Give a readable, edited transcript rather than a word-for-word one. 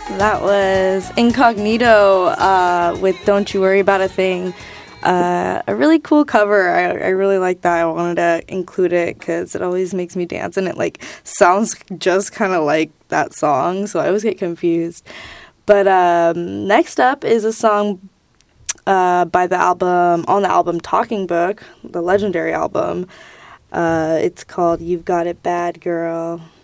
That was Incognito with Don't You Worry About a Thing. A really cool cover. I really like that. I wanted to include it because it always makes me dance, and it like sounds just kind of like that song, so I always get confused. But next up is a song on the album Talking Book, the legendary album. It's called You've Got It Bad, Girl.